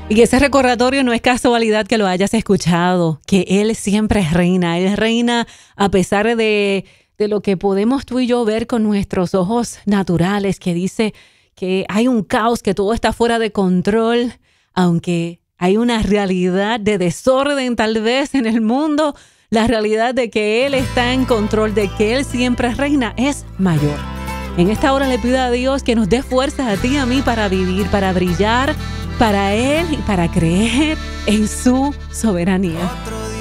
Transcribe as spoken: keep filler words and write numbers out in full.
Y ese recordatorio no es casualidad que lo hayas escuchado, que Él siempre reina. Él reina a pesar de, de lo que podemos tú y yo ver con nuestros ojos naturales, que dice que hay un caos, que todo está fuera de control, aunque hay una realidad de desorden tal vez en el mundo. La realidad de que Él está en control, de que Él siempre reina, es mayor. En esta hora le pido a Dios que nos dé fuerzas a ti y a mí para vivir, para brillar para Él y para creer en su soberanía.